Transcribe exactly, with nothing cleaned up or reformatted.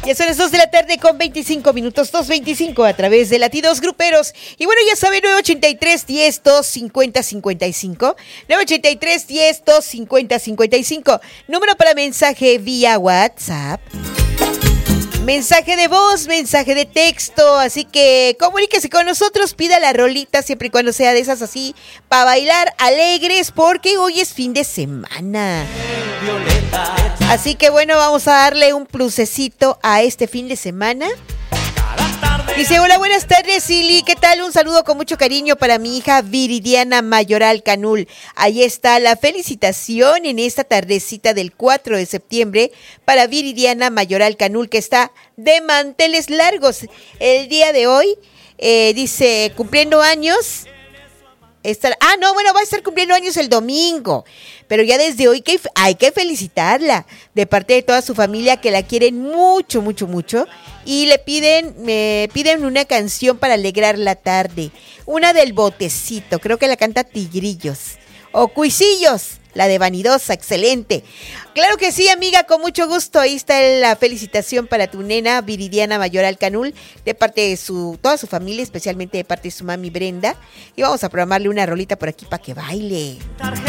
Ya son las dos de la tarde con veinticinco minutos, dos veinticinco a través de Latidos Gruperos. Y bueno, ya saben, nueve ochenta y tres, diez, dos cincuenta, cincuenta y cinco. nueve ochenta y tres, diez, dos cincuenta, cincuenta y cinco. Número para mensaje vía WhatsApp. Mensaje de voz, mensaje de texto, así que comuníquese con nosotros, pida la rolita siempre y cuando sea de esas así, para bailar alegres, porque hoy es fin de semana. Así que bueno, vamos a darle un plusecito a este fin de semana. Dice, hola, buenas tardes, Silly, ¿qué tal? Un saludo con mucho cariño para mi hija Viridiana Mayoral Canul. Ahí está la felicitación en esta tardecita del cuatro de septiembre para Viridiana Mayoral Canul, que está de manteles largos el día de hoy. Eh, dice, cumpliendo años. Estar, ah, no, bueno, va a estar cumpliendo años el domingo, pero ya desde hoy que hay que felicitarla de parte de toda su familia, que la quieren mucho, mucho, mucho, y le piden, me piden una canción para alegrar la tarde, una del Botecito, creo que la canta Tigrillos, o Cuisillos, la de Vanidosa, excelente. Claro que sí, amiga, con mucho gusto. Ahí está la felicitación para tu nena Viridiana Mayoral Canul, de parte de su toda su familia, especialmente de parte de su mami Brenda. Y vamos a programarle una rolita por aquí para que baile. Tarjeta.